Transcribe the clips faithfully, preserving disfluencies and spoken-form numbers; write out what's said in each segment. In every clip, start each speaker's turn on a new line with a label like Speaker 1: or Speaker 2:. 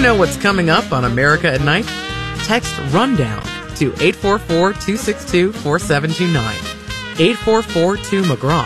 Speaker 1: know what's coming up on America at Night? Text RUNDOWN to eight four four, two six two, four seven two nine. eight four four two McGraw.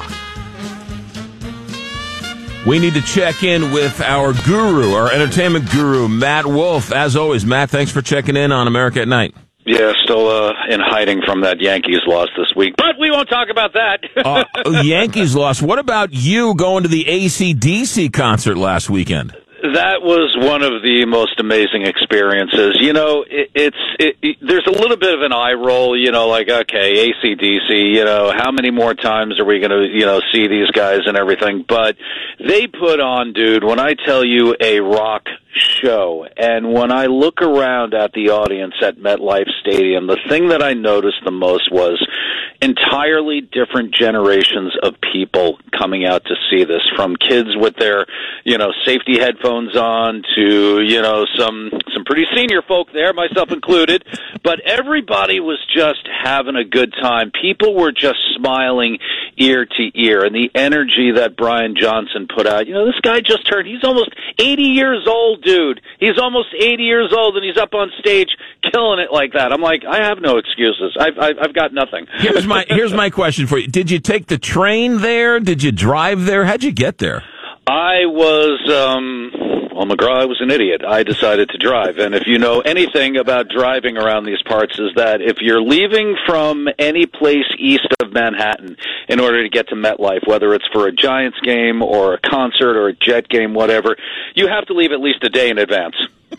Speaker 2: We need to check in with our guru, our entertainment guru, Matt Wolf. As always, Matt, thanks for checking in on America at Night.
Speaker 3: Yeah, still uh, in hiding from that Yankees loss this week, but we won't talk about that.
Speaker 2: uh, Yankees loss. What about you going to the A C D C concert last weekend?
Speaker 3: That was one of the most amazing experiences. You know, it, it's it, it, there's a little bit of an eye roll, you know, like, okay, A C D C, you know, how many more times are we going to, you know, see these guys and everything? But they put on, dude, when I tell you, a rock show. And when I look around at the audience at MetLife Stadium, the thing that I noticed the most was entirely different generations of people coming out to see this, from kids with their, you know, safety headphones on to, you know, some some pretty senior folk there, myself included. But everybody was just having a good time. People were just smiling ear to ear, and the energy that Brian Johnson put out. You know, this guy just turned, he's almost eighty years old, dude. He's almost eighty years old, and he's up on stage killing it like that. I'm like, I have no excuses. I've, I've, I've got nothing.
Speaker 2: Here's my, here's my question for you. Did you take the train there? Did you drive there? How'd you get there?
Speaker 3: I was, um, well, McGraw, I was an idiot. I decided to drive. And if you know anything about driving around these parts, is that if you're leaving from any place east of Manhattan in order to get to MetLife, whether it's for a Giants game or a concert or a Jet game, whatever, you have to leave at least a day in advance.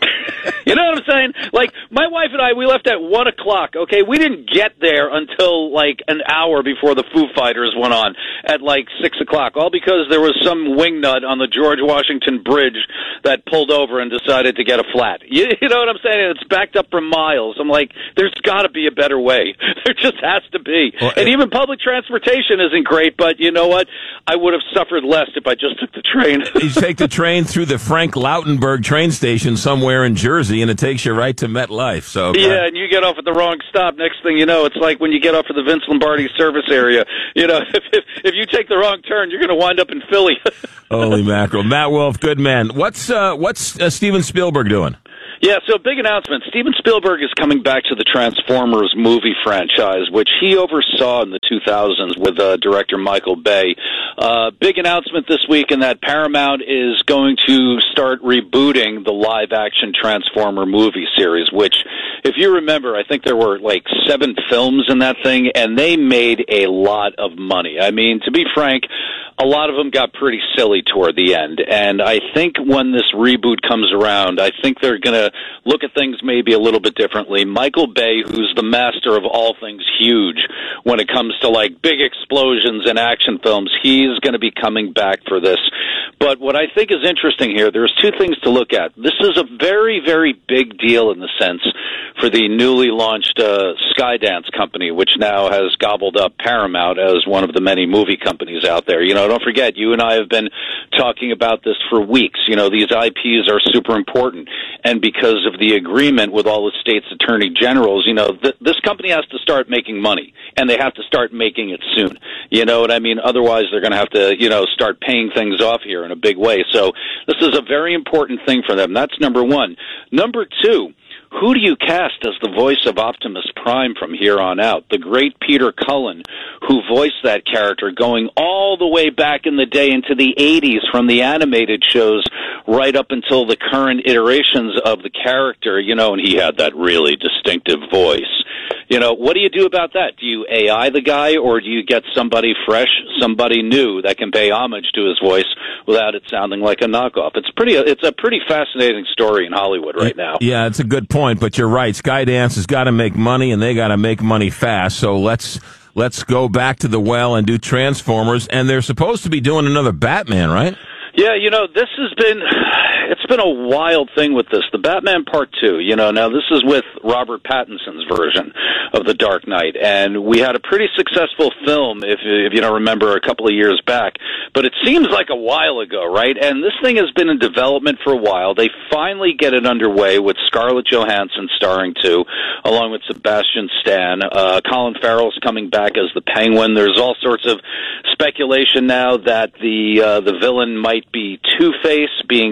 Speaker 3: You know what I'm saying? Like, my wife and I, we left at one o'clock, okay? We didn't get there until, like, an hour before the Foo Fighters went on at, like, six o'clock, all because there was some wingnut on the George Washington Bridge that pulled over and decided to get a flat. You, you know what I'm saying? And it's backed up for miles. I'm like, there's got to be a better way. There just has to be. Well, and even public transportation isn't great, but you know what? I would have suffered less if I just took the train.
Speaker 2: You take the train through the Frank Lautenberg train station somewhere in Jersey, and it takes you right to MetLife. So
Speaker 3: yeah, and you get off at the wrong stop. Next thing you know, it's like when you get off at the Vince Lombardi service area. You know, if, if, if you take the wrong turn, you're going to wind up in Philly.
Speaker 2: Holy mackerel. Matt Wolf, good man. What's uh, what's uh, Steven Spielberg doing?
Speaker 3: Yeah, so big announcement. Steven Spielberg is coming back to the Transformers movie franchise, which he oversaw in the two thousands with uh, director Michael Bay. Uh, big announcement this week in that Paramount is going to start rebooting the live-action Transformer movie series, which, if you remember, I think there were like seven films in that thing, and they made a lot of money. I mean, to be frank, a lot of them got pretty silly toward the end, and I think when this reboot comes around, I think they're going to look at things maybe a little bit differently. Michael Bay, who's the master of all things huge when it comes to like big explosions and action films, he's going to be coming back for this. But what I think is interesting here, there's two things to look at. This is a very, very big deal in the sense for the newly launched uh, Skydance company, which now has gobbled up Paramount as one of the many movie companies out there. You know, don't forget, you and I have been talking about this for weeks. You know, these I Ps are super important. And because of the agreement with all the state's attorney generals, you know, th- this company has to start making money, and they have to start making it soon. You know what I mean? Otherwise, they're going to have to, you know, start paying things off here in a big way. So this is a very important thing for them. That's number one. Number two, who do you cast as the voice of Optimus Prime from here on out? The great Peter Cullen, who voiced that character going all the way back in the day into the eighties from the animated shows right up until the current iterations of the character, you know, and he had that really distinctive voice. You know, what do you do about that? Do you A I the guy, or do you get somebody fresh, somebody new that can pay homage to his voice without it sounding like a knockoff? It's pretty. It's a pretty fascinating story in Hollywood right now.
Speaker 2: Yeah, it's a good point, but you're right. Skydance has got to make money, and they got to make money fast. So let's let's go back to the well and do Transformers. And they're supposed to be doing another Batman, right?
Speaker 3: Yeah, you know, this has been, it's been a wild thing with this. The Batman Part two, you know, now this is with Robert Pattinson's version of The Dark Knight, and we had a pretty successful film, if, if you don't remember, a couple of years back, but it seems like a while ago, right? And this thing has been in development for a while. They finally get it underway with Scarlett Johansson starring too, along with Sebastian Stan. Uh, Colin Farrell's coming back as the Penguin. There's all sorts of speculation now that the uh, the villain might be Two-Face, being played by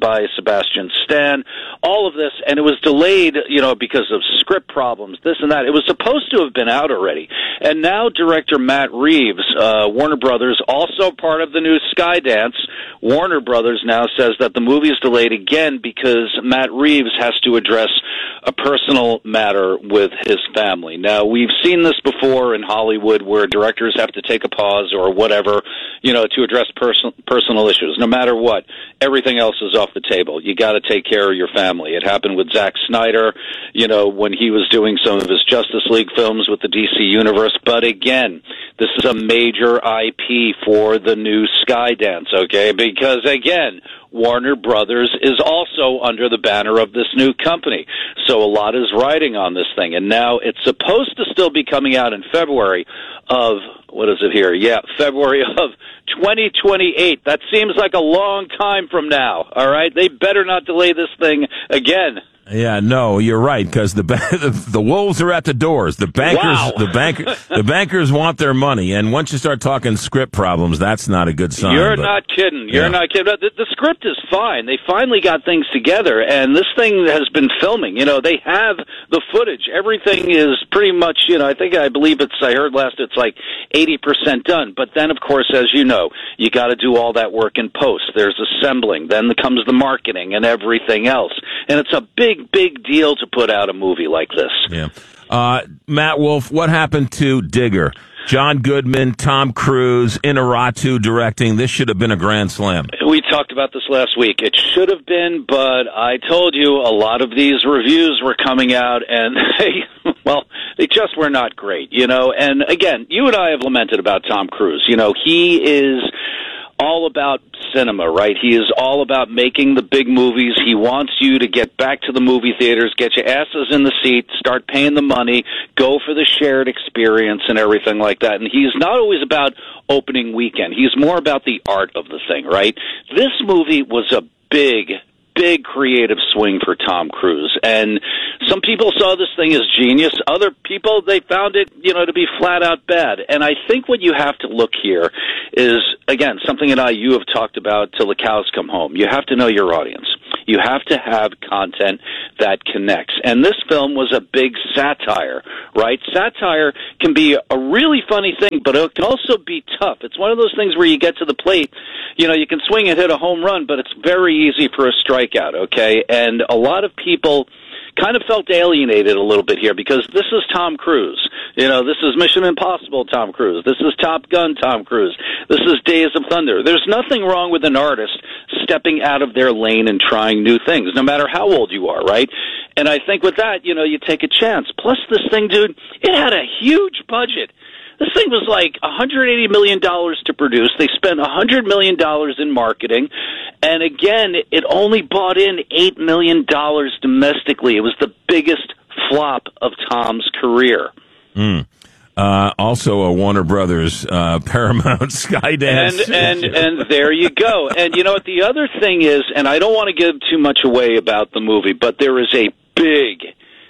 Speaker 3: by Sebastian Stan, all of this, and it was delayed, you know, because of script problems, this and that. It was supposed to have been out already. And now director Matt Reeves, uh, Warner Brothers, also part of the new Skydance, Warner Brothers now says that the movie is delayed again because Matt Reeves has to address a personal matter with his family. Now, we've seen this before in Hollywood where directors have to take a pause or whatever, you know, to address person, personal issues. No matter what, everything else is off the table. You got to take care of your family. It happened with Zack Snyder, you know, when he was doing some of his Justice League films with the D C Universe. But again, this is a major I P for the new Skydance, okay? Because, again, Warner Brothers is also under the banner of this new company. So a lot is riding on this thing. And now it's supposed to still be coming out in February of, what is it here? Yeah, February of twenty twenty-eight. That seems like a long time from now, all right? They better not delay this thing again.
Speaker 2: Yeah, no, you're right, because the, the the wolves are at the doors. The bankers,
Speaker 3: Wow.
Speaker 2: the bank, the bankers want their money, and once you start talking script problems, that's not a good sign.
Speaker 3: You're
Speaker 2: but,
Speaker 3: not kidding. You're
Speaker 2: yeah.
Speaker 3: not kidding. The, the script is fine. They finally got things together, and this thing has been filming. You know, they have the footage. Everything is pretty much, you know, I think, I believe it's, I heard last, it's like eighty percent done. But then, of course, as you know, you got to do all that work in post. There's assembling. Then comes the marketing and everything else. And it's a big, big deal to put out a movie like this.
Speaker 2: Yeah. Uh, Matt Wolf, what happened to Digger? John Goodman, Tom Cruise, Inarritu directing. This should have been a grand slam.
Speaker 3: We talked about this last week. It should have been, but I told you a lot of these reviews were coming out, and they, well, they just were not great, you know. And again, you and I have lamented about Tom Cruise. You know, he is all about cinema, right? He is all about making the big movies. He wants you to get back to the movie theaters, get your asses in the seat, start paying the money, go for the shared experience and everything like that. And he's not always about opening weekend. He's more about the art of the thing, right? This movie was a big, big creative swing for Tom Cruise. And some people saw this thing as genius. Other people, they found it, you know, to be flat out bad. And I think what you have to look here is, again, something that I, you have talked about till the cows come home. You have to know your audience. You have to have content that connects. And this film was a big satire, right? Satire can be a really funny thing, but it can also be tough. It's one of those things where you get to the plate, you know, you can swing and hit a home run, but it's very easy for a strikeout, okay? And a lot of people kind of felt alienated a little bit here because this is Tom Cruise. You know, this is Mission Impossible Tom Cruise. This is Top Gun Tom Cruise. This is Days of Thunder. There's nothing wrong with an artist stepping out of their lane and trying new things, no matter how old you are, right? And I think with that, you know, you take a chance. Plus, this thing, dude, it had a huge budget. This thing was like one hundred eighty million dollars to produce. They spent one hundred million dollars in marketing. And again, it only bought in eight million dollars domestically. It was the biggest flop of Tom's career.
Speaker 2: Mm. Uh, also a Warner Brothers, uh, Paramount, Skydance.
Speaker 3: And, and, and there you go. And you know what? The other thing is, and I don't want to give too much away about the movie, but there is a big,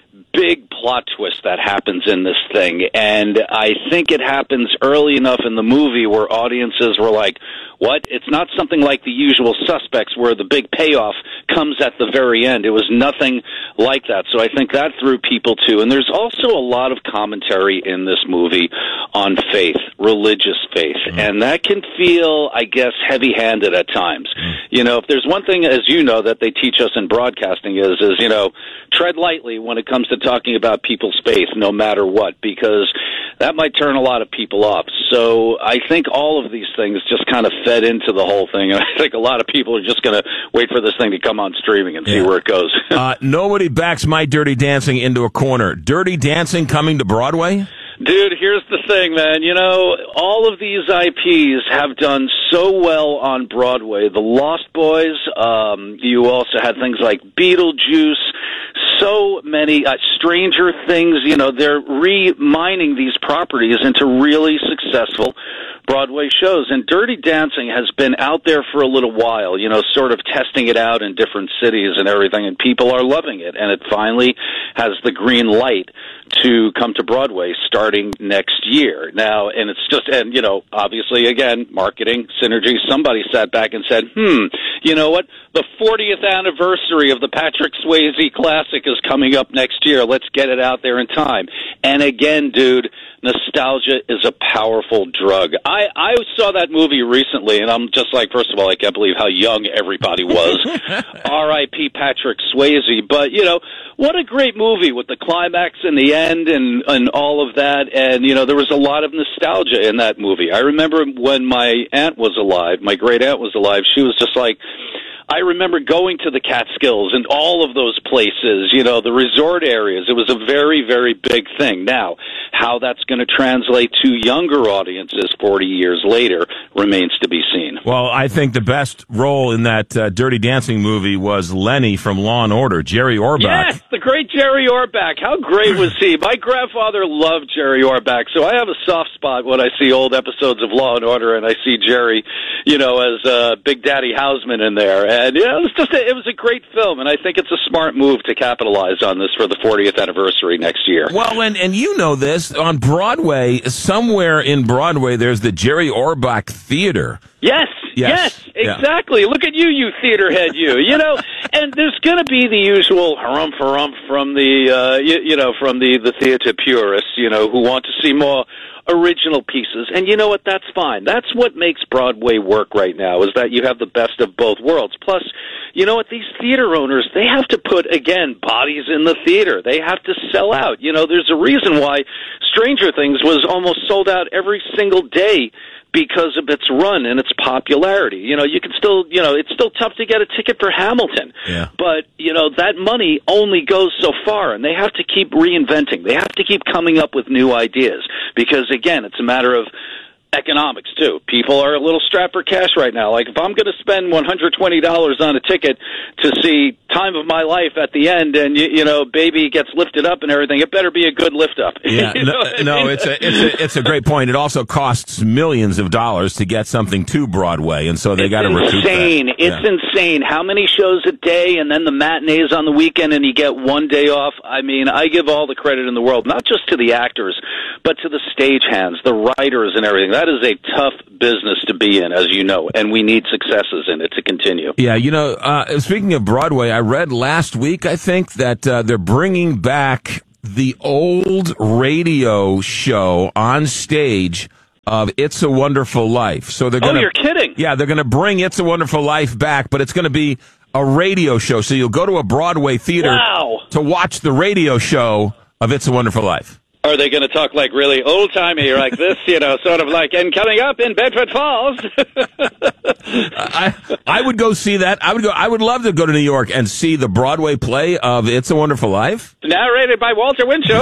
Speaker 3: big plot twist that happens in this thing. And I think it happens early enough in the movie where audiences were like, what? It's not something like The Usual Suspects where the big payoff comes at the very end. It was nothing like that. So I think that threw people too. And there's also a lot of commentary in this movie on faith, religious faith. Mm-hmm. And that can feel, I guess, heavy-handed at times. Mm-hmm. You know, if there's one thing, as you know, that they teach us in broadcasting is, is, you know, tread lightly when it comes to talking about people's faith, no matter what, because that might turn a lot of people off. So I think all of these things just kind of fed into the whole thing. And I think a lot of people are just going to wait for this thing to come on streaming and see
Speaker 2: yeah.
Speaker 3: where it goes.
Speaker 2: uh, nobody backs my Dirty Dancing into a corner. Dirty Dancing coming to Broadway?
Speaker 3: Dude, here's the thing, man. You know, all of these I Ps have done so well on Broadway. The Lost Boys, um, you also had things like Beetlejuice, so many uh, Stranger Things. You know, they're re-mining these properties into really successful Broadway shows. And Dirty Dancing has been out there for a little while, you know, sort of testing it out in different cities and everything, and people are loving it. And it finally has the green light to come to Broadway starting next year. Now, and it's just, and, you know, obviously, again, marketing, synergy, somebody sat back and said, hmm, you know what? The fortieth anniversary of the Patrick Swayze classic is coming up next year. Let's get it out there in time. And again, dude, nostalgia is a powerful drug. I, I saw that movie recently, and I'm just like, first of all, I can't believe how young everybody was. R I P Patrick Swayze. But, you know, what a great movie with the climax in the end and, and all of that. And, you know, there was a lot of nostalgia in that movie. I remember when my aunt was alive, my great aunt was alive, she was just like, I remember going to the Catskills and all of those places, you know, the resort areas. It was a very, very big thing. Now, how that's going to translate to younger audiences forty years later remains to be seen.
Speaker 2: Well, I think the best role in that uh, Dirty Dancing movie was Lenny from Law and Order, Jerry Orbach.
Speaker 3: Yes, the great Jerry Orbach. How great was he? My grandfather loved Jerry Orbach, so I have a soft spot when I see old episodes of Law and Order and I see Jerry, you know, as uh, Big Daddy Houseman in there. And yeah, it was just a, it was a great film, and I think it's a smart move to capitalize on this for the fortieth anniversary next year.
Speaker 2: Well, and and you know this, on Broadway, somewhere in Broadway, there's the Jerry Orbach Theater.
Speaker 3: Yes,
Speaker 2: yes,
Speaker 3: yes, exactly. Yeah. Look at you, you theater head, you. You know, and there's going to be the usual harumph harumph from the uh, you, you know from the the theater purists, you know, who want to see more original pieces. And you know what? That's fine. That's what makes Broadway work right now, is that you have the best of both worlds. Plus, you know what? These theater owners, they have to put, again, bodies in the theater. They have to sell out. You know, there's a reason why Stranger Things was almost sold out every single day, because of its run and its popularity. You know, you can still, you know, it's still tough to get a ticket for Hamilton.
Speaker 2: Yeah.
Speaker 3: But, you know, that money only goes so far, and they have to keep reinventing. They have to keep coming up with new ideas because, again, it's a matter of economics, too. People are a little strapped for cash right now. Like, if I'm going to spend one hundred twenty dollars on a ticket to see Time of My Life at the end and, you, you know, baby gets lifted up and everything, it better be a good lift up.
Speaker 2: Yeah,
Speaker 3: you
Speaker 2: no,
Speaker 3: know
Speaker 2: no
Speaker 3: I mean?
Speaker 2: it's, a, it's, a, it's a great point. It also costs millions of dollars to get something to Broadway, and so they got to recoup
Speaker 3: insane.
Speaker 2: that.
Speaker 3: It's
Speaker 2: yeah.
Speaker 3: insane. How many shows a day and then the matinees on the weekend and you get one day off? I mean, I give all the credit in the world, not just to the actors, but to the stagehands, the writers and everything. That is a tough business to be in, as you know, and we need successes in it to continue.
Speaker 2: Yeah, you know, uh, speaking of Broadway, I read last week, I think, that uh, they're bringing back the old radio show on stage of It's a Wonderful Life. So they're gonna,
Speaker 3: oh, you're kidding?
Speaker 2: Yeah, they're going to bring It's a Wonderful Life back, but it's going to be a radio show. So you'll go to a Broadway theater
Speaker 3: wow.
Speaker 2: to watch the radio show of It's a Wonderful Life.
Speaker 3: Are they going to talk like really old-timey like this, you know, sort of like, and coming up in Bedford Falls?
Speaker 2: I I would go see that. I would go. I would love to go to New York and see the Broadway play of It's a Wonderful Life.
Speaker 3: Narrated by Walter Winchell.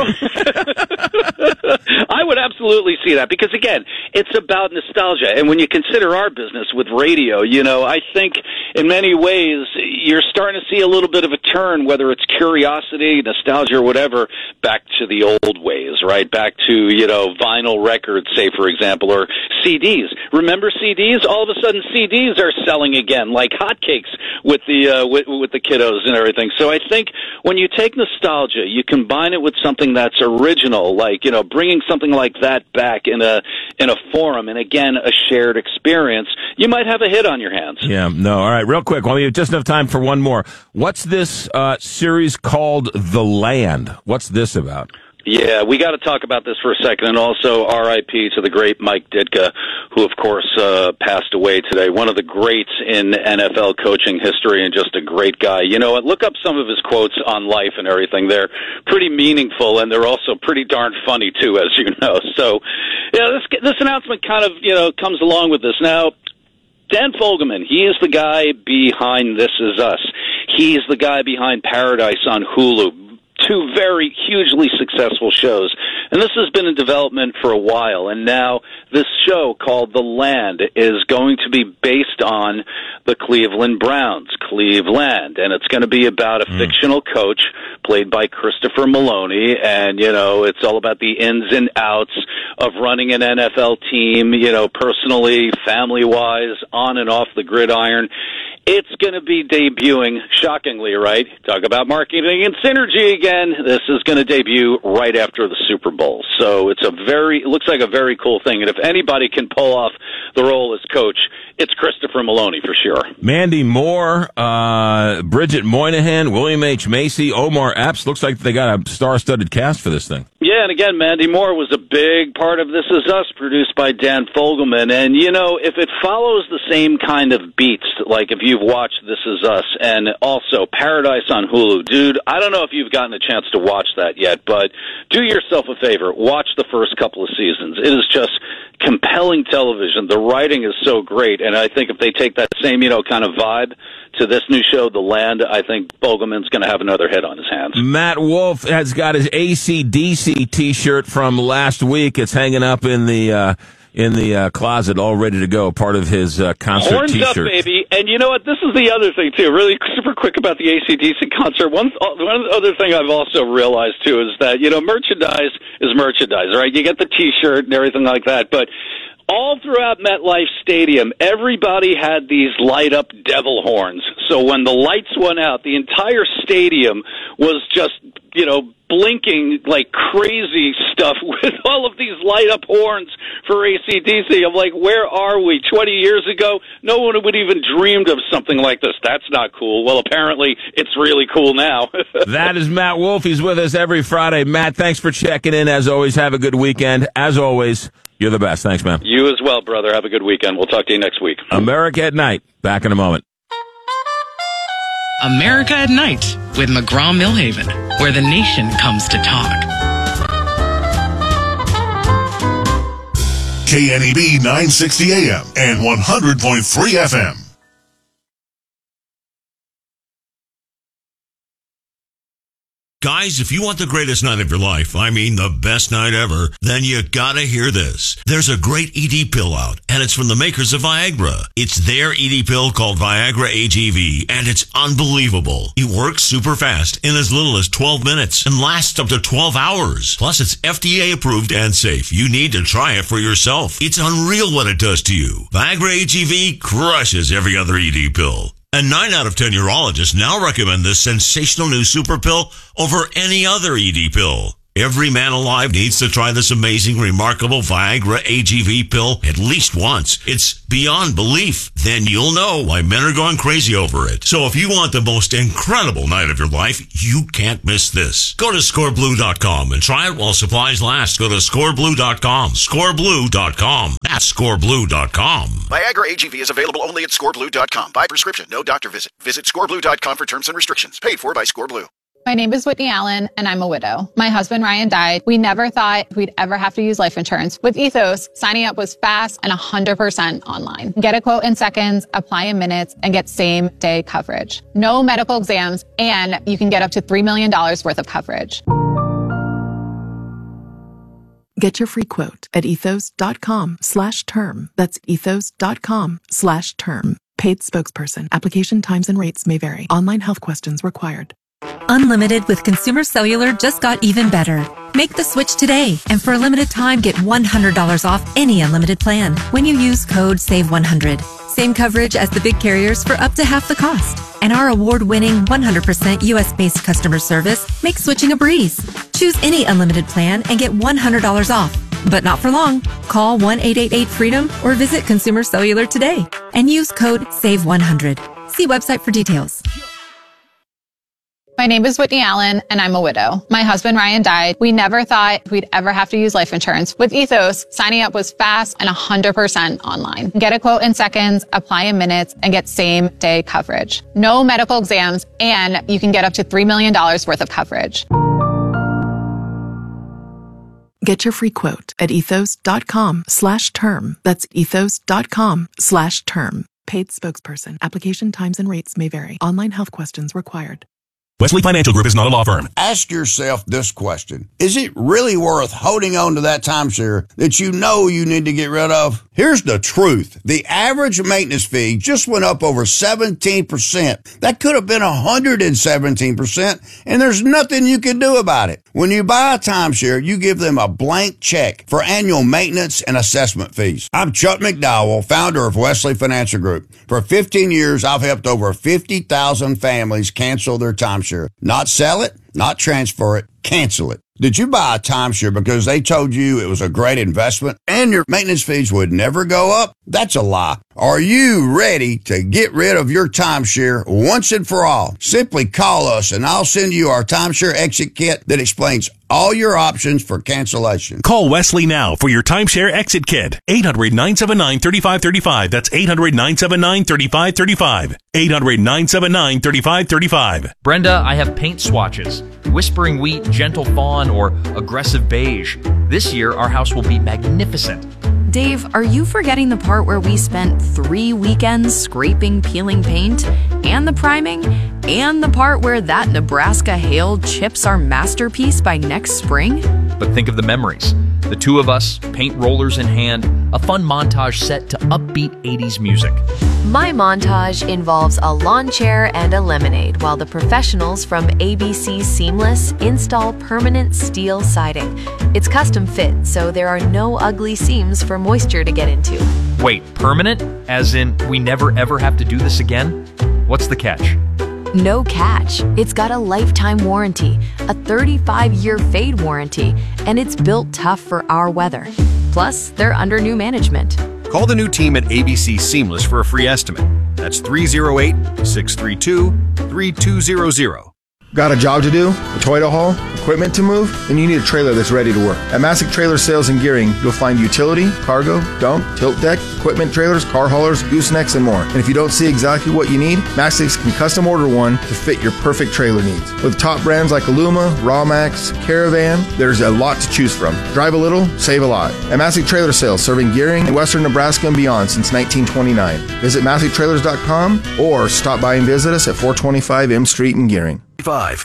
Speaker 3: I would absolutely see that because, again, it's about nostalgia. And when you consider our business with radio, you know, I think in many ways you're starting to see a little bit of a turn, whether it's curiosity, nostalgia, or whatever, back to the old ways, right? Back to, you know, vinyl records, say, for example, or C Ds. Remember C Ds? All of a sudden C Ds are selling again like hotcakes with the, uh, with, with the kiddos and everything. So I think when you take nostalgia, you combine it with something that's original, like, you know, bringing something like that back in a in a forum, and again, a shared experience, you might have a hit on your hands.
Speaker 2: Yeah, no, all right, real quick, well, we have just enough time for one more. What's this uh, series called The Land? What's this about?
Speaker 3: Yeah, we got to talk about this for a second, and also R I P to the great Mike Ditka, who, of course, uh, passed away today. One of the greats in N F L coaching history and just a great guy. You know what? Look up some of his quotes on life and everything. They're pretty meaningful, and they're also pretty darn funny, too, as you know. So, yeah, this, this announcement kind of, you know, comes along with this. Now, Dan Fogelman, he is the guy behind This Is Us. He's the guy behind Paradise on Hulu. Two very hugely successful shows. And this has been in development for a while, and now this show called The Land is going to be based on the Cleveland Browns, Cleveland, and it's going to be about a mm. fictional coach played by Christopher Maloney, and, you know, it's all about the ins and outs of running an N F L team, you know, personally, family-wise, on and off the gridiron. It's going to be debuting, shockingly, right? Talk about marketing and synergy again. This is going to debut right after the Super Bowl. So it's a very, it looks like a very cool thing. And if anybody can pull off the role as coach, it's Christopher Maloney for sure.
Speaker 2: Mandy Moore, uh, Bridget Moynihan, William H. Macy, Omar Epps. Looks like they got a star-studded cast for this thing.
Speaker 3: Yeah, and again, Mandy Moore was a big part of This Is Us, produced by Dan Fogelman. And, you know, if it follows the same kind of beats, like if you've watched This Is Us and also Paradise on Hulu, dude, I don't know if you've gotten a chance to watch that yet, but do yourself a favor. Watch the first couple of seasons. It is just compelling television. The writing is so great, and I think if they take that same, you know, kind of vibe to this new show, The Land, I think Fogelman's going to have another hit on his hands.
Speaker 2: Matt Wolf has got his A C D C T-shirt from last week. It's hanging up in the uh, in the uh, closet, all ready to go. Part of his uh, concert
Speaker 3: Horns
Speaker 2: T-shirt.
Speaker 3: Up, baby. And you know what? This is the other thing too. Really super quick about the A C D C concert. One one other thing I've also realized too is that, you know, merchandise is merchandise, right? You get the T-shirt and everything like that, but all throughout MetLife Stadium, everybody had these light-up devil horns. So when the lights went out, the entire stadium was just, you know, blinking like crazy stuff with all of these light-up horns for A C D C. I'm like, where are we? twenty years ago, no one would even dreamed of something like this. That's not cool. Well, apparently, it's really cool now.
Speaker 2: That is Matt Wolf. He's with us every Friday. Matt, thanks for checking in. As always, have a good weekend. As always, you're the best. Thanks, man.
Speaker 3: You as well, brother. Have a good weekend. We'll talk to you next week.
Speaker 2: America at Night. Back in a moment.
Speaker 1: America at Night with McGraw-Millhaven, where the nation comes to talk.
Speaker 4: K N E B nine sixty A M and one hundred point three F M.
Speaker 5: Guys, if you want the greatest night of your life, I mean the best night ever, then you gotta hear this. There's a great E D pill out, and it's from the makers of Viagra. It's their E D pill called Viagra A G V, and it's unbelievable. It works super fast in as little as twelve minutes and lasts up to twelve hours. Plus, it's F D A approved and safe. You need to try it for yourself. It's unreal what it does to you. Viagra A G V crushes every other E D pill. And nine out of ten urologists now recommend this sensational new super pill over any other E D pill. Every man alive needs to try this amazing, remarkable Viagra A G V pill at least once. It's beyond belief. Then you'll know why men are going crazy over it. So if you want the most incredible night of your life, you can't miss this. Go to score blue dot com and try it while supplies last. Go to score blue dot com. score blue dot com. That's score blue dot com.
Speaker 6: Viagra A G V is available only at score blue dot com. By prescription, no doctor visit. Visit score blue dot com for terms and restrictions. Paid for by ScoreBlue.
Speaker 7: My name is Whitney Allen, and I'm a widow. My husband, Ryan, died. We never thought we'd ever have to use life insurance. With Ethos, signing up was fast and one hundred percent online. Get a quote in seconds, apply in minutes, and get same-day coverage. No medical exams, and you can get up to three million dollars worth of coverage.
Speaker 8: Get your free quote at ethos.com slash term. That's ethos.com slash term. Paid spokesperson. Application times and rates may vary. Online health questions required.
Speaker 9: Unlimited with Consumer Cellular just got even better. Make the switch today, and for a limited time, get one hundred dollars off any unlimited plan when you use code save one hundred. Same coverage as the big carriers for up to half the cost. And our award-winning one hundred percent U S-based customer service makes switching a breeze. Choose any unlimited plan and get one hundred dollars off. But not for long. Call one eight eight eight freedom or visit Consumer Cellular today and use code save one hundred. See website for details.
Speaker 7: My name is Whitney Allen, and I'm a widow. My husband, Ryan, died. We never thought we'd ever have to use life insurance. With Ethos, signing up was fast and one hundred percent online. Get a quote in seconds, apply in minutes, and get same-day coverage. No medical exams, and you can get up to three million dollars worth of coverage.
Speaker 8: Get your free quote at ethos.com slash term. That's ethos.com slash term. Paid spokesperson. Application times and rates may vary. Online health questions required.
Speaker 10: Wesley Financial Group is not a law firm.
Speaker 11: Ask yourself this question. Is it really worth holding on to that timeshare that you know you need to get rid of? Here's the truth. The average maintenance fee just went up over seventeen percent. That could have been one hundred seventeen percent, and there's nothing you can do about it. When you buy a timeshare, you give them a blank check for annual maintenance and assessment fees. I'm Chuck McDowell, founder of Wesley Financial Group. For fifteen years, I've helped over fifty thousand families cancel their timeshare. Not sell it, not transfer it, cancel it. Did you buy a timeshare because they told you it was a great investment and your maintenance fees would never go up? That's a lie. Are you ready to get rid of your timeshare once and for all? Simply call us and I'll send you our timeshare exit kit that explains all your options for cancellation.
Speaker 10: Call Wesley now for your timeshare exit kit. eight hundred, nine seven nine, three five three five. That's eight hundred, nine seven nine, three five three five. eight hundred, nine seven nine, three five three five.
Speaker 12: Brenda, I have paint swatches. Whispering Wheat, Gentle Fawn, or Aggressive Beige. This year, our house will be magnificent.
Speaker 13: Dave, are you forgetting the part where we spent three weekends scraping, peeling paint, and the priming, and the part where that Nebraska hail chips our masterpiece by next spring?
Speaker 12: But think of the memories. The two of us, paint rollers in hand, a fun montage set to upbeat eighties music.
Speaker 14: My montage involves a lawn chair and a lemonade while the professionals from A B C Seamless install permanent steel siding. It's custom fit, so there are no ugly seams for moisture to get into.
Speaker 12: Wait, permanent? As in, we never ever have to do this again? What's the catch?
Speaker 14: No catch. It's got a lifetime warranty, a thirty-five year fade warranty, and it's built tough for our weather. Plus, they're under new management.
Speaker 15: Call the new team at A B C Seamless for a free estimate. That's three oh eight, six three two, three two zero zero.
Speaker 16: Got a job to do, a toy to haul, equipment to move? Then you need a trailer that's ready to work. At Masick Trailer Sales and Gearing, you'll find utility, cargo, dump, tilt deck, equipment trailers, car haulers, goosenecks, and more. And if you don't see exactly what you need, Masick can custom order one to fit your perfect trailer needs. With top brands like Aluma, Rawmax, Caravan, there's a lot to choose from. Drive a little, save a lot. At Masick Trailer Sales, serving Gearing, western Nebraska, and beyond since nineteen twenty-nine. Visit Masick Trailers dot com or stop by and visit us at four twenty-five M Street in Gearing.
Speaker 15: Five.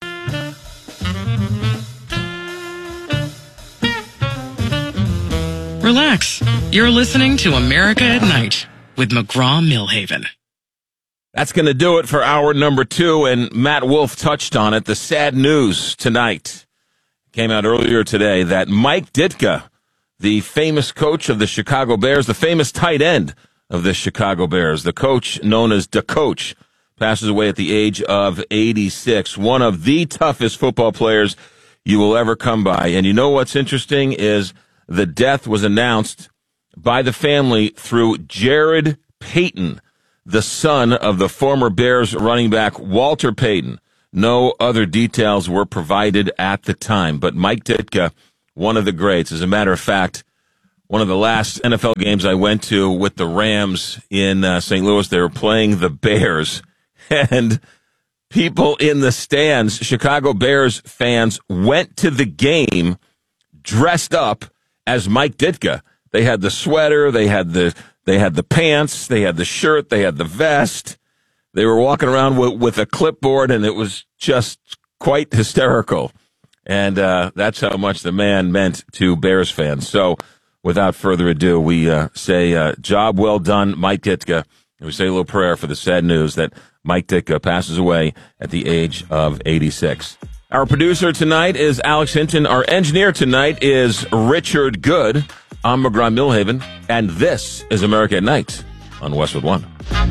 Speaker 1: Relax. You're listening to America at Night with McGraw-Millhaven.
Speaker 2: That's going to do it for hour number two, and Matt Wolf touched on it. The sad news tonight came out earlier today that Mike Ditka, the famous coach of the Chicago Bears, the famous tight end of the Chicago Bears, the coach known as the Coach, passes away at the age of eighty-six. One of the toughest football players you will ever come by. And you know what's interesting is the death was announced by the family through Jared Payton, the son of the former Bears running back Walter Payton. No other details were provided at the time. But Mike Ditka, one of the greats. As a matter of fact, one of the last N F L games I went to with the Rams in uh, Saint Louis, they were playing the Bears. And people in the stands, Chicago Bears fans, went to the game dressed up as Mike Ditka. They had the sweater, they had the they had the pants, they had the shirt, they had the vest. They were walking around with, with a clipboard, and it was just quite hysterical. And uh, that's how much the man meant to Bears fans. So, without further ado, we uh, say uh, job well done, Mike Ditka. And we say a little prayer for the sad news that Mike Ditka passes away at the age of eighty-six. Our producer tonight is Alex Hinton. Our engineer tonight is Richard Good. I'm McGraw-Millhaven, and this is America at Night on Westwood One.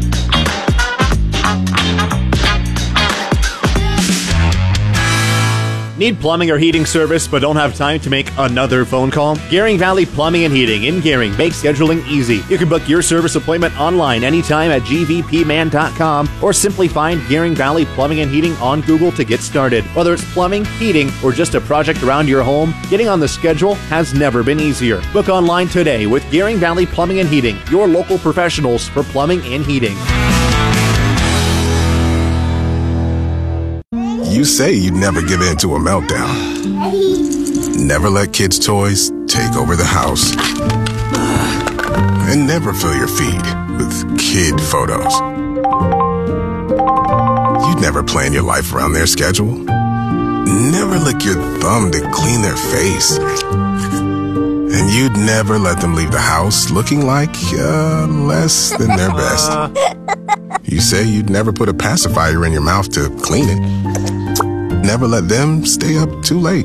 Speaker 17: Need plumbing or heating service but don't have time to make another phone call? Gearing Valley Plumbing and Heating in Gearing makes scheduling easy. You can book your service appointment online anytime at g v p man dot com or simply find Gearing Valley Plumbing and Heating on Google to get started. Whether it's plumbing, heating, or just a project around your home, getting on the schedule has never been easier. Book online today with Gearing Valley Plumbing and Heating, your local professionals for plumbing and heating.
Speaker 18: You say you'd never give in to a meltdown. Never let kids' toys take over the house. And never fill your feed with kid photos. You'd never plan your life around their schedule. Never lick your thumb to clean their face. And you'd never let them leave the house looking like uh, less than their best. You say you'd never put a pacifier in your mouth to clean it. Never let them stay up too late.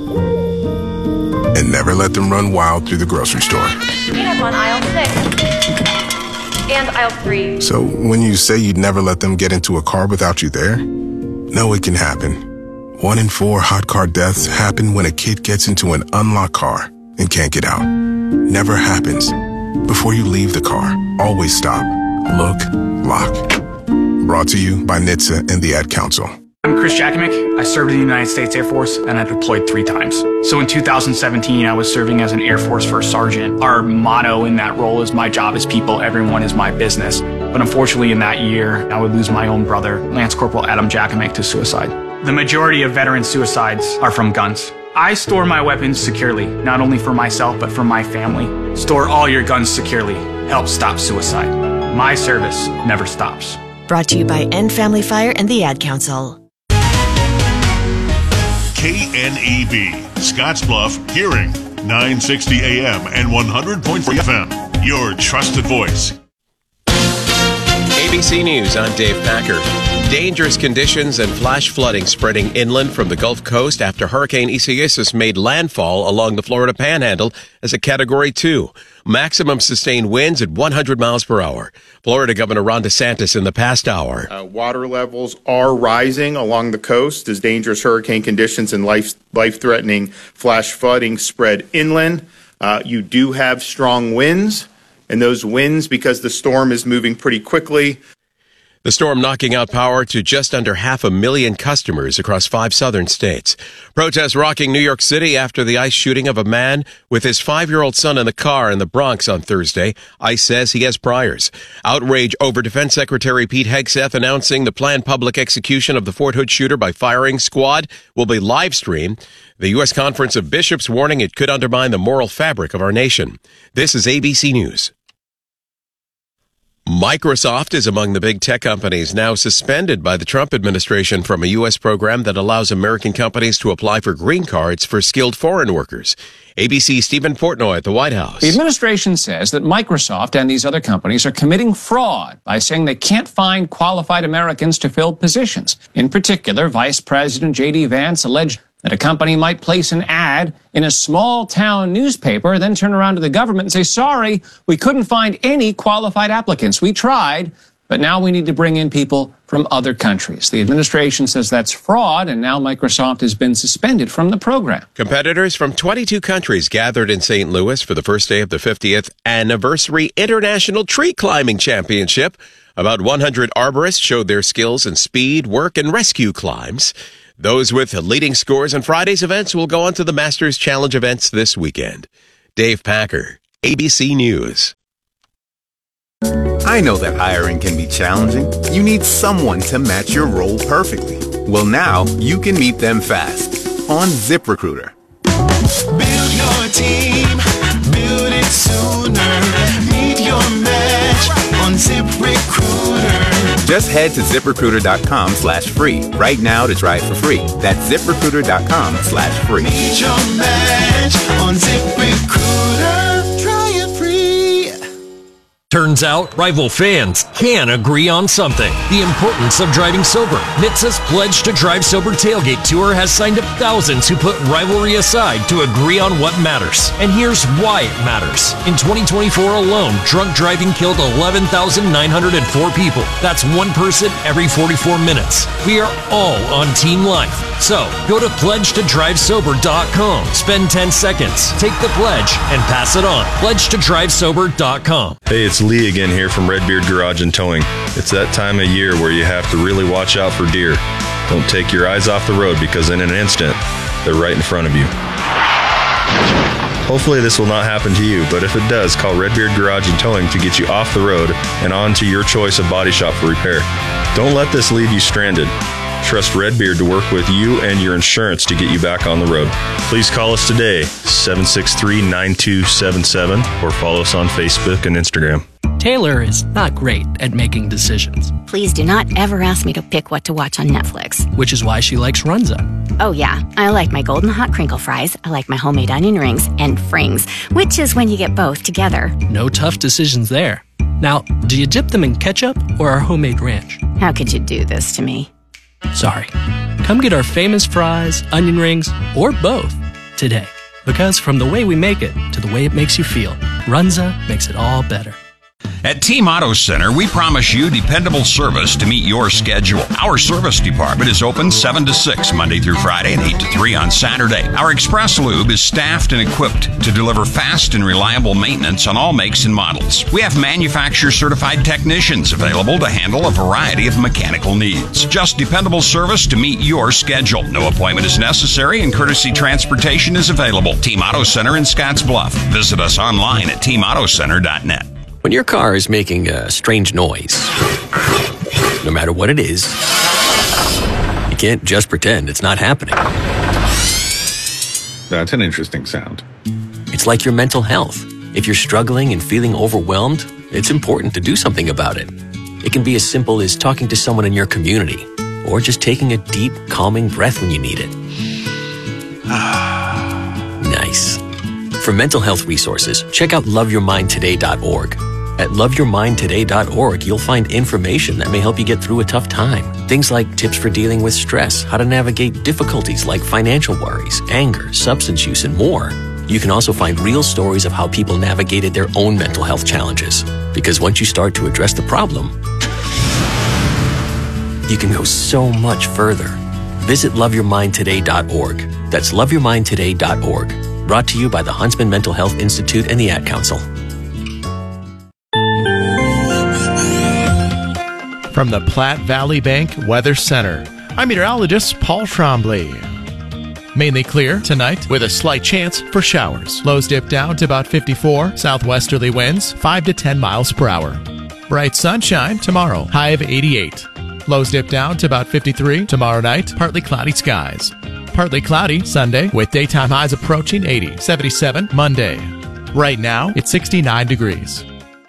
Speaker 18: And never let them run wild through the grocery store.
Speaker 19: We have on aisle six and aisle three.
Speaker 18: So when you say you'd never let them get into a car without you there, no, it can happen. One in four hot car deaths happen when a kid gets into an unlocked car and can't get out. Never happens. Before you leave the car, always stop, look, lock. Brought to you by N H T S A and the Ad Council.
Speaker 20: I'm Chris Jakimick. I served in the United States Air Force and I deployed three times. So in two thousand seventeen, I was serving as an Air Force First Sergeant. Our motto in that role is my job is people, everyone is my business. But unfortunately in that year, I would lose my own brother, Lance Corporal Adam Jakimick, to suicide. The majority of veteran suicides are from guns. I store my weapons securely, not only for myself, but for my family. Store all your guns securely. Help stop suicide. My service never stops.
Speaker 21: Brought to you by End Family Fire and the Ad Council.
Speaker 4: K N E B, Scottsbluff, Hearing, nine sixty A M and one hundred point three F M. Your trusted voice.
Speaker 22: A B C News, I'm Dave Packer. Dangerous conditions and flash flooding spreading inland from the Gulf Coast after Hurricane Isaias made landfall along the Florida Panhandle as a Category two. Maximum sustained winds at one hundred miles per hour. Florida Governor Ron DeSantis in the past hour.
Speaker 23: Uh, water levels are rising along the coast as dangerous hurricane conditions and life, life-threatening flash flooding spread inland. Uh, you do have strong winds, and those winds, because the storm is moving pretty quickly.
Speaker 22: The storm knocking out power to just under half a million customers across five southern states. Protests rocking New York City after the ICE shooting of a man with his five-year-old son in the car in the Bronx on Thursday. ICE says he has priors. Outrage over Defense Secretary Pete Hegseth announcing the planned public execution of the Fort Hood shooter by firing squad will be live-streamed. The U S Conference of Bishops warning it could undermine the moral fabric of our nation. This is A B C News. Microsoft is among the big tech companies now suspended by the Trump administration from a U S program that allows American companies to apply for green cards for skilled foreign workers. A B C's Stephen Portnoy at the White House.
Speaker 24: The administration says that Microsoft and these other companies are committing fraud by saying they can't find qualified Americans to fill positions. In particular, Vice President J D Vance alleged that a company might place an ad in a small-town newspaper, then turn around to the government and say, sorry, we couldn't find any qualified applicants. We tried, but now we need to bring in people from other countries. The administration says that's fraud, and now Microsoft has been suspended from the program.
Speaker 22: Competitors from twenty-two countries gathered in Saint Louis for the first day of the fiftieth Anniversary International Tree Climbing Championship. About one hundred arborists showed their skills in speed, work, and rescue climbs. Those with leading scores in Friday's events will go on to the Masters Challenge events this weekend. Dave Packer, A B C News.
Speaker 25: I know that hiring can be challenging. You need someone to match your role perfectly. Well, now you can meet them fast on ZipRecruiter.
Speaker 26: Build your team, build it sooner. Meet your match on ZipRecruiter.
Speaker 25: Just head to ZipRecruiter.com slash free right now to try it for free. That's ZipRecruiter.com slash free.
Speaker 26: Meet your match on ZipRecruiter. Try it free.
Speaker 27: Turns out, rival fans can agree on something. The importance of driving sober. N H T S A's Pledge to Drive Sober Tailgate Tour has signed up thousands who put rivalry aside to agree on what matters. And here's why it matters. In twenty twenty-four alone, drunk driving killed eleven thousand nine hundred four people. That's one person every forty-four minutes. We are all on Team Life. So, go to pledge to drive sober dot com. Spend ten seconds, take the pledge, and pass it on. pledge to drive sober dot com.
Speaker 28: Hey, it's Lee again here from Redbeard Garage and Towing. It's that time of year where you have to really watch out for deer. Don't take your eyes off the road because in an instant, they're right in front of you. Hopefully this will not happen to you, but if it does, call Redbeard Garage and Towing to get you off the road and on to your choice of body shop for repair. Don't let this leave you stranded. Trust Redbeard to work with you and your insurance to get you back on the road. Please call us today, seven six three, nine two seven seven, or follow us on Facebook and Instagram.
Speaker 3: Taylor is not great at making decisions,
Speaker 5: Please do not ever ask me to pick what to watch on Netflix.
Speaker 3: which is why she likes Runza.
Speaker 5: Oh yeah, I like my golden hot crinkle fries, I like my homemade onion rings, and frings, which is when you get both together.
Speaker 3: No tough decisions there. Now, do you dip them in ketchup or our homemade ranch?
Speaker 5: How could you do this to me?
Speaker 3: Sorry. Come get our famous fries, onion rings, or both today. Because from the way we make it to the way it makes you feel, Runza makes it all better.
Speaker 6: At Team Auto Center, we promise you dependable service to meet your schedule. Our service department is open seven to six Monday through Friday and eight to three on Saturday. Our Express Lube is staffed and equipped to deliver fast and reliable maintenance on all makes and models. We have manufacturer-certified technicians available to handle a variety of mechanical needs. Just dependable service to meet your schedule. No appointment is necessary and courtesy transportation is available. Team Auto Center in Scottsbluff. Visit us online at team auto center dot net.
Speaker 27: When your car is making a strange noise, no matter what it is, you can't just pretend it's not happening.
Speaker 7: That's an interesting sound.
Speaker 27: It's like your mental health. If you're struggling and feeling overwhelmed, it's important to do something about it. It can be as simple as talking to someone in your community, or just taking a deep, calming breath when you need it. Nice. For mental health resources, check out love your mind today dot org. At love your mind today dot org, you'll find information that may help you get through a tough time. Things like tips for dealing with stress, how to navigate difficulties like financial worries, anger, substance use, and more. You can also find real stories of how people navigated their own mental health challenges. Because once you start to address the problem, you can go so much further. Visit love your mind today dot org. That's love your mind today dot org. Brought to you by the Huntsman Mental Health Institute and the Ad Council.
Speaker 8: From the Platte Valley Bank Weather Center, I'm meteorologist Paul Trombley. Mainly clear tonight with a slight chance for showers. Lows dip down to about fifty-four, southwesterly winds five to ten miles per hour. Bright sunshine tomorrow, high of eighty-eight. Lows dip down to about fifty-three tomorrow night, partly cloudy skies. Partly cloudy Sunday with daytime highs approaching eighty, seventy-seven Monday. Right now, it's sixty-nine degrees.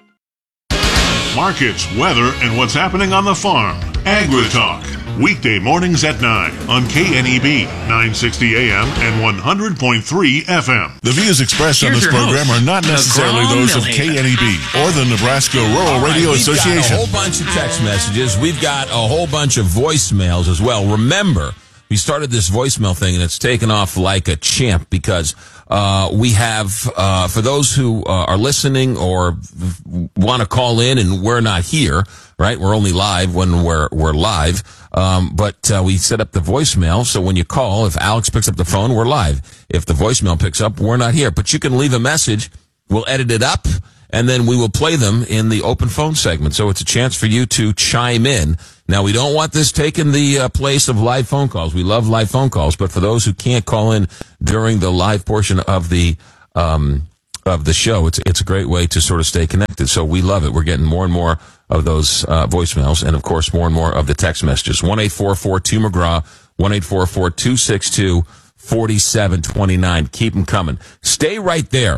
Speaker 4: Markets, weather, and what's happening on the farm. Agri-Talk. Weekday mornings at nine on K N E B, nine sixty A M and one hundred point three F M. The views expressed on
Speaker 2: Here's
Speaker 4: this
Speaker 2: your
Speaker 4: program
Speaker 2: host,
Speaker 4: are not necessarily
Speaker 2: McGraw
Speaker 4: those of
Speaker 2: Millhaven.
Speaker 4: K N E B or the Nebraska Rural
Speaker 2: All right,
Speaker 4: Radio
Speaker 2: we've
Speaker 4: Association.
Speaker 2: got a whole bunch of text messages. We've got a whole bunch of voicemails as well. Remember, we started this voicemail thing, and it's taken off like a champ because uh, we have, uh, for those who uh, are listening or want to call in and we're not here, right? We're only live when we're we're live. Um, but uh, we set up the voicemail, so when you call, if Alex picks up the phone, we're live. If the voicemail picks up, we're not here. But you can leave a message. We'll edit it up, and then we will play them in the open phone segment. So it's a chance for you to chime in. Now, we don't want this taking the uh, place of live phone calls. We love live phone calls, but for those who can't call in during the live portion of the um, of the show, it's it's a great way to sort of stay connected. So we love it. We're getting more and more of those uh, voicemails, and of course, more and more of the text messages. one eight four four two McGraw, one eight four four two six two four seven two nine. Keep them coming. Stay right there,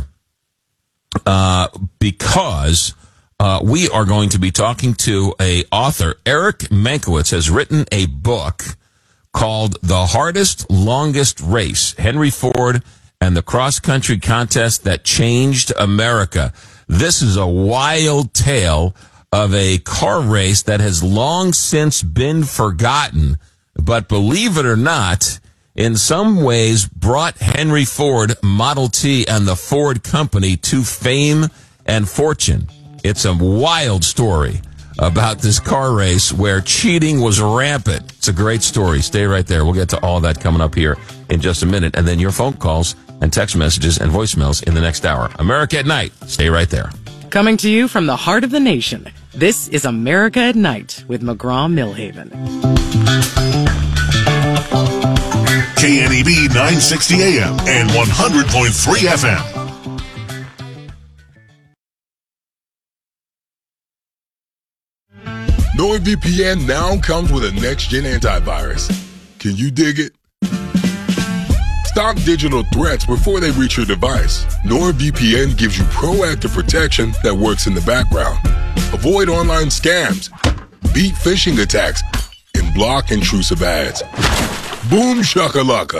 Speaker 2: uh, because uh, we are going to be talking to a author. Eric Mankiewicz has written a book called The Hardest, Longest Race, Henry Ford and the Cross-Country Contest That Changed America. This is a wild tale of a car race that has long since been forgotten, but believe it or not, in some ways brought Henry Ford Model T and the Ford Company to fame and fortune. It's a wild story about this car race where cheating was rampant. It's a great story. Stay right there. We'll get to all that coming up here in just a minute, and then your phone calls and text messages and voicemails in the next hour. America at Night. Stay right there.
Speaker 1: Coming to you from the heart of the nation, this is America at Night with McGraw Millhaven.
Speaker 4: K N E B nine sixty A M and one hundred point three F M.
Speaker 9: NordVPN now comes with a next-gen antivirus. Can you dig it?
Speaker 18: Stop digital threats before they reach your device. NordVPN gives you proactive protection that works in the background. Avoid online scams, beat phishing attacks, and block intrusive ads. Boom shakalaka.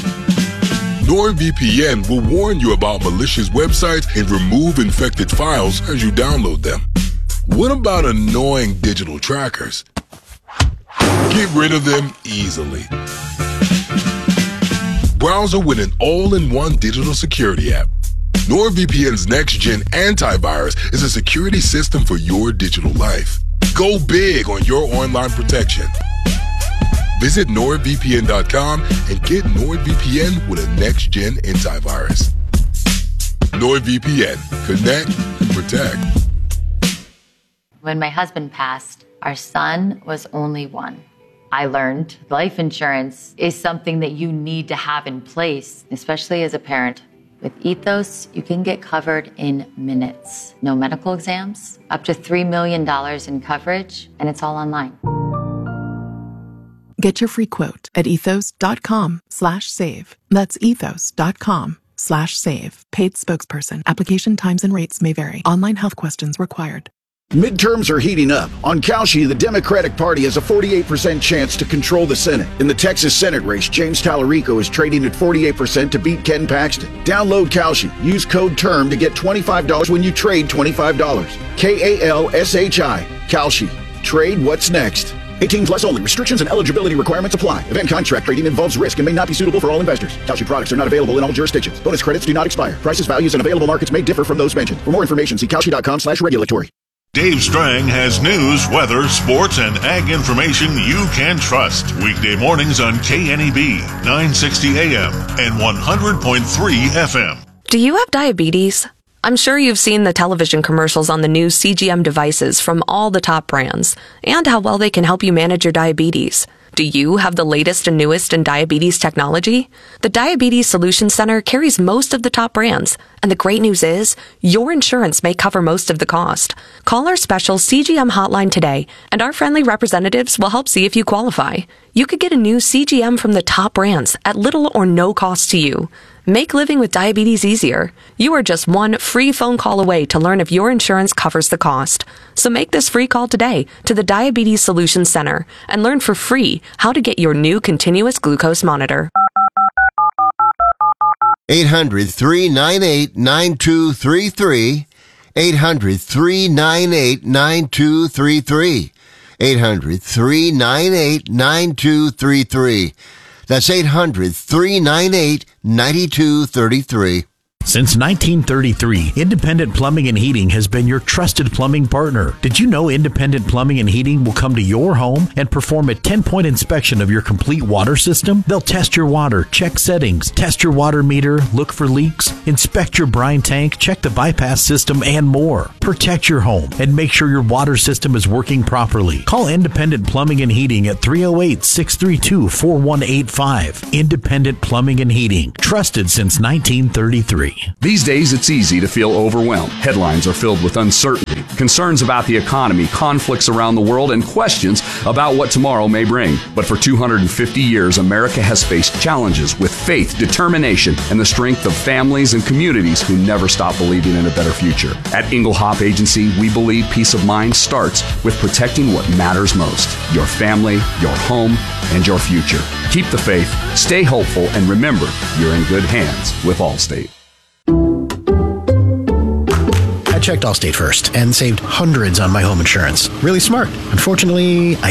Speaker 18: NordVPN will warn you about malicious websites and remove infected files as you download them. What about annoying digital trackers? Get rid of them easily. Browser with an all-in-one digital security app. NordVPN's next-gen antivirus is a security system for your digital life. Go big on your online protection. Visit nord V P N dot com and get NordVPN with a next-gen antivirus. NordVPN. Connect and protect.
Speaker 7: When my husband passed, our son was only one. I learned life insurance is something that you need to have in place, especially as a parent. With Ethos, you can get covered in minutes. No medical exams, up to three million dollars in coverage, and it's all online.
Speaker 9: Get your free quote at ethos.com slash save. That's ethos.com slash save. Paid spokesperson. Application times and rates may vary. Online health questions required.
Speaker 10: Midterms are heating up. On Kalshi, the Democratic Party has a forty-eight percent chance to control the Senate. In the Texas Senate race, James Tallarico is trading at forty-eight percent to beat Ken Paxton. Download Kalshi. Use code TERM to get twenty-five dollars when you trade twenty-five dollars. K A L S H I. Kalshi. Trade what's next. eighteen plus only. Restrictions and eligibility requirements apply. Event contract trading involves risk and may not be suitable for all investors. Kalshi products are not available in all jurisdictions. Bonus credits do not expire. Prices, values, and available markets may differ from those mentioned. For more information, see kalshi.com slash regulatory.
Speaker 4: Dave Strang has news, weather, sports, and ag information you can trust. Weekday mornings on K N E B, nine sixty A M and one hundred point three F M.
Speaker 11: Do you have diabetes? I'm sure you've seen the television commercials on the new C G M devices from all the top brands and how well they can help you manage your diabetes. Do you have the latest and newest in diabetes technology? The Diabetes Solutions Center carries most of the top brands, and the great news is your insurance may cover most of the cost. Call our special C G M hotline today, and our friendly representatives will help see if you qualify. You could get a new C G M from the top brands at little or no cost to you. Make living with diabetes easier. You are just one free phone call away to learn if your insurance covers the cost. So make this free call today to the Diabetes Solutions Center and learn for free how to get your new continuous glucose monitor.
Speaker 12: eight hundred, three nine eight, nine two three three. eight hundred, three nine eight, nine two three three. eight hundred, three nine eight, nine two three three. That's eight hundred, three nine eight, nine two three three.
Speaker 13: Since nineteen thirty-three, Independent Plumbing and Heating has been your trusted plumbing partner. Did you know Independent Plumbing and Heating will come to your home and perform a ten-point inspection of your complete water system? They'll test your water, check settings, test your water meter, look for leaks, inspect your brine tank, check the bypass system, and more. Protect your home and make sure your water system is working properly. Call Independent Plumbing and Heating at three oh eight, six three two, four one eight five. Independent Plumbing and Heating, trusted since nineteen thirty-three.
Speaker 14: These days, it's easy to feel overwhelmed. Headlines are filled with uncertainty, concerns about the economy, conflicts around the world, and questions about what tomorrow may bring. But for two hundred fifty years, America has faced challenges with faith, determination, and the strength of families and communities who never stop believing in a better future. At Engelhop Agency, we believe peace of mind starts with protecting what matters most: your family, your home, and your future. Keep the faith, stay hopeful, and remember, you're in good hands with Allstate.
Speaker 16: I checked Allstate first and saved hundreds on my home insurance. Really smart. Unfortunately, I